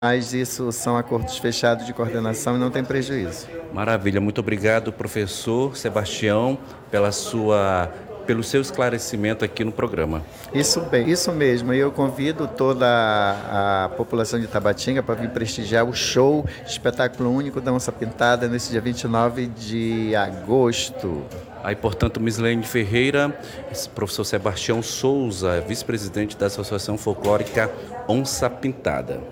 Mas isso são acordos fechados de coordenação e não tem prejuízo. Maravilha, muito obrigado, professor Sebastião, pelo seu esclarecimento aqui no programa. Isso mesmo. E eu convido toda a população de Tabatinga para vir prestigiar o show Espetáculo Único da Onça Pintada nesse dia 29 de agosto. Aí, portanto, Mislene Ferreira, professor Sebastião Souza, vice-presidente da Associação Folclórica Onça Pintada.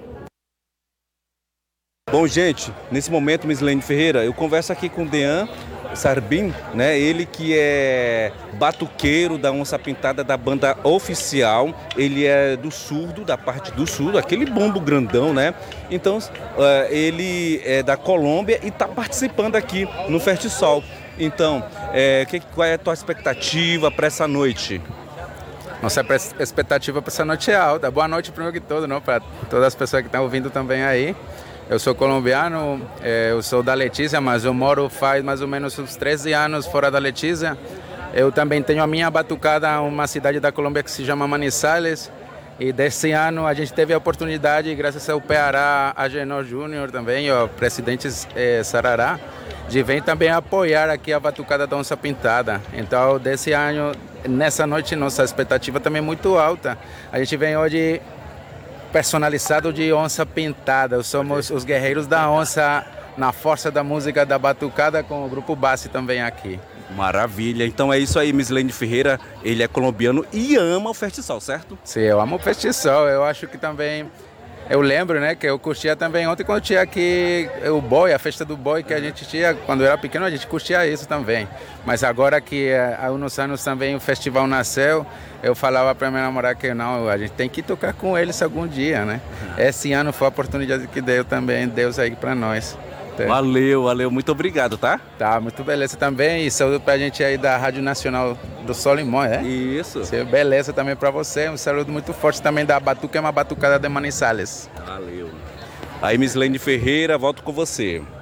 Bom, gente, nesse momento, Mislene Ferreira, eu converso aqui com o Dean Sarbin, né? Ele que é batuqueiro da Onça Pintada da banda oficial. Ele é do surdo, da parte do surdo, aquele bombo grandão, né? Então, ele é da Colômbia e está participando aqui no Festisol. Então, qual é a tua expectativa para essa noite? Nossa expectativa para essa noite é alta. Boa noite, primeiro que tudo, não? Para todas as pessoas que estão ouvindo também aí. Eu sou colombiano, eu sou da Letícia, mas eu moro faz mais ou menos uns 13 anos fora da Letícia. Eu também tenho a minha batucada em uma cidade da Colômbia que se chama Manizales. E desse ano a gente teve a oportunidade, graças ao PRA Agenor Júnior também, o presidente Sarará, de vir também apoiar aqui a batucada da Onça Pintada. Então, desse ano, nessa noite, nossa expectativa também é muito alta. A gente vem hoje personalizado de Onça Pintada. Somos os guerreiros da onça na força da música da batucada com o grupo Bassi também aqui. Maravilha, então é isso aí, Mislene Ferreira, ele é colombiano e ama o Festisol, certo? Sim, eu amo o Festisol, eu acho que também, eu lembro, né, que eu curtia também ontem quando tinha aqui o boi, a festa do boi que a gente tinha, quando eu era pequeno a gente curtia isso também, mas agora que há uns anos também o festival nasceu, eu falava para minha namorada que não, a gente tem que tocar com eles algum dia, né? Esse ano foi a oportunidade que deu também, Deus aí para nós. Valeu, muito obrigado, tá? Tá, muito beleza também. E saúde pra gente aí da Rádio Nacional do Solimão, é? Isso. Beleza também pra você. Um saludo muito forte também da Batuca, é uma batucada de Manizales. Valeu. Aí, Mislene Ferreira, volto com você.